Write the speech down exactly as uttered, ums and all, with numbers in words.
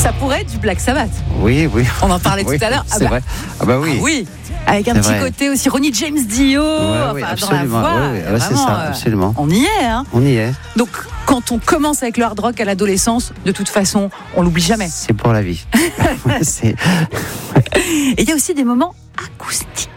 Ça pourrait être du Black Sabbath. Oui, oui. On en parlait oui, tout à l'heure. Ah c'est bah, vrai. Ah bah oui. Ah oui. Avec un C'est petit vrai. côté aussi Ronnie James Dio, Ouais, enfin, oui, dans la absolument. voix. Ouais, ouais, ouais, c'est Vraiment, ça, euh, absolument. On y est, hein. On y est. Donc, quand on commence avec le hard rock à l'adolescence, de toute façon, on l'oublie jamais. C'est pour la vie. c'est... Et il y a aussi des moments